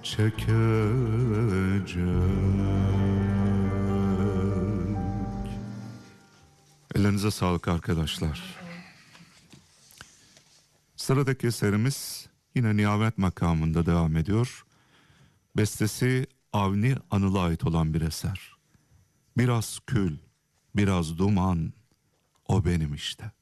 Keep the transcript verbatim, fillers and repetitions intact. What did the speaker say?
çekecek. Ellerinize sağlık arkadaşlar. Sıradaki eserimiz yine Nihavet makamında devam ediyor. Bestesi Avni Anıl'a ait olan bir eser. Biraz kül, biraz duman, o benim işte.